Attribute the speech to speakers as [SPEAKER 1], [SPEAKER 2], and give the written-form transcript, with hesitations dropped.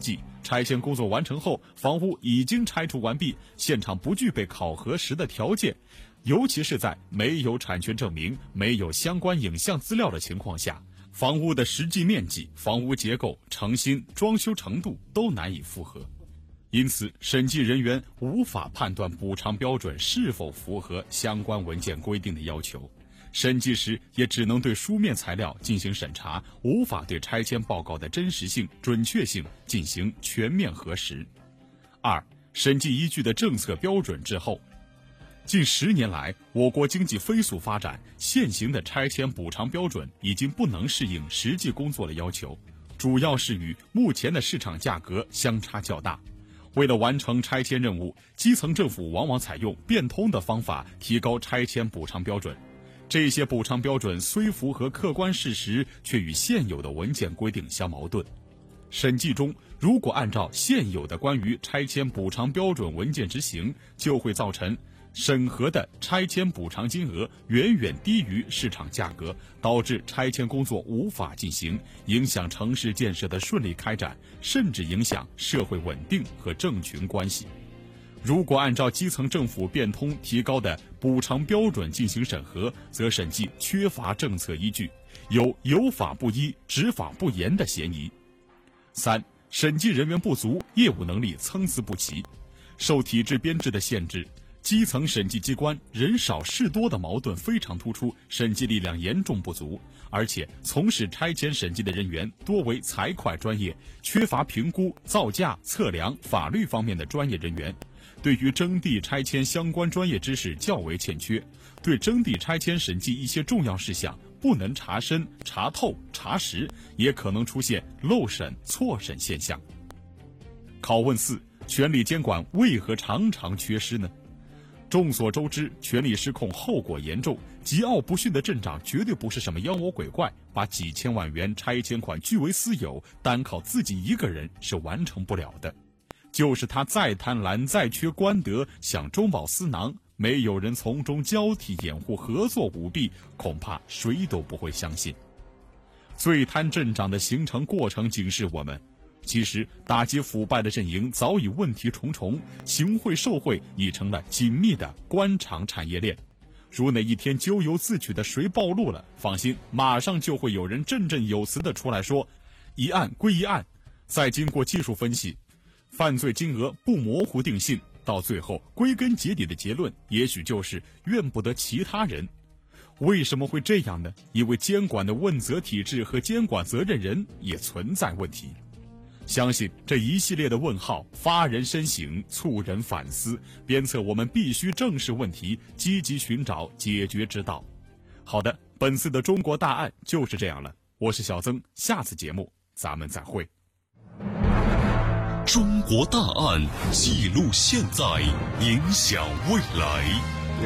[SPEAKER 1] 计，拆迁工作完成后，房屋已经拆除完毕，现场不具备考核时的条件，尤其是在没有产权证明、没有相关影像资料的情况下，房屋的实际面积、房屋结构、诚心、装修程度都难以符合。因此，审计人员无法判断补偿标准是否符合相关文件规定的要求。审计时也只能对书面材料进行审查，无法对拆迁报告的真实性、准确性进行全面核实。二、审计依据的政策标准滞后。近10年来，我国经济飞速发展，现行的拆迁补偿标准已经不能适应实际工作的要求，主要是与目前的市场价格相差较大。为了完成拆迁任务，基层政府往往采用变通的方法提高拆迁补偿标准。这些补偿标准虽符合客观事实，却与现有的文件规定相矛盾。审计中，如果按照现有的关于拆迁补偿标准文件执行，就会造成审核的拆迁补偿金额远远低于市场价格，导致拆迁工作无法进行，影响城市建设的顺利开展，甚至影响社会稳定和政群关系。如果按照基层政府变通提高的补偿标准进行审核，则审计缺乏政策依据，有法不依、执法不严的嫌疑。三、审计人员不足，业务能力参差不齐。受体制编制的限制，基层审计机关人少事多的矛盾非常突出，审计力量严重不足，而且从事拆迁审计的人员多为财会专业，缺乏评估、造价、测量、法律方面的专业人员，对于征地拆迁相关专业知识较为欠缺，对征地拆迁审计一些重要事项不能查深、查透、查实，也可能出现漏审、错审现象。拷问4：权力监管为何常常缺失呢？众所周知，权力失控后果严重，桀骜不驯的镇长绝对不是什么妖魔鬼怪，把几千万元拆迁款据为私有，单靠自己一个人是完成不了的。就是他再贪婪、再缺官德，想中饱私囊，没有人从中交替掩护、合作舞弊，恐怕谁都不会相信。最贪镇长的形成过程警示我们，其实打击腐败的阵营早已问题重重，行贿受贿已成了紧密的官场产业链。如哪一天咎由自取的谁暴露了，放心，马上就会有人振振有词地出来说，一案归一案，再经过技术分析，犯罪金额不模糊定性，到最后归根结底的结论也许就是怨不得其他人。为什么会这样呢？因为监管的问责体制和监管责任人也存在问题。相信这一系列的问号发人深省，促人反思，鞭策我们必须正视问题，积极寻找解决之道。好的，本次的中国大案就是这样了。我是小曾，下次节目咱们再会。
[SPEAKER 2] 中国大案记录现在，影响未来。